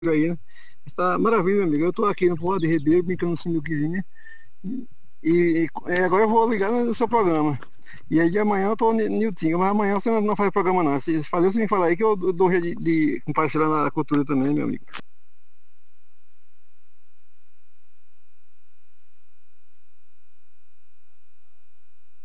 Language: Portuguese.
aí, né? Está maravilha, meu amigo. Eu estou aqui no Povoado de Ribeiro, brincando no sinuquizinha. Agora eu vou ligar no seu programa. E aí de amanhã eu estou no Tinga, mas amanhã você não faz programa não. Se fazer, você me falar aí que eu dou um jeito de comparecer lá na cultura também, meu amigo.